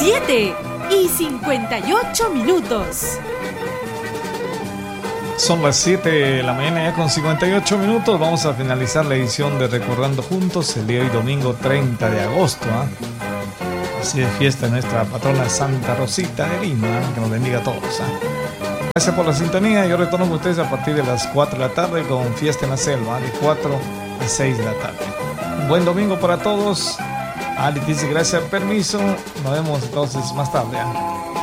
7:58. Son las 7 de la mañana ya con 58 minutos. Vamos a finalizar la edición de Recordando Juntos el día de hoy, domingo 30 de agosto. Así de fiesta nuestra patrona Santa Rosita de Lima. Que nos bendiga a todos. Gracias por la sintonía. Yo retorno con ustedes a partir de las 4 de la tarde con Fiesta en la Selva, de 4 a 6 de la tarde. Un buen domingo para todos. Ali dice gracias, permiso. Nos vemos entonces más tarde.